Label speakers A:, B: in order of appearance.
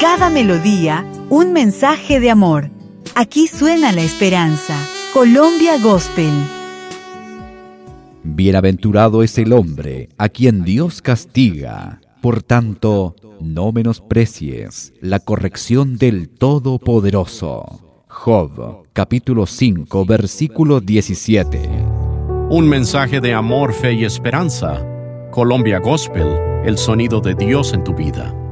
A: cada melodía, un mensaje de amor. Aquí suena la esperanza. Colombia Gospel.
B: Bienaventurado es el hombre a quien Dios castiga. Por tanto, no menosprecies la corrección del Todopoderoso. Job, capítulo 5, versículo 17.
C: Un mensaje de amor, fe y esperanza. Colombia Gospel, el sonido de Dios en tu vida.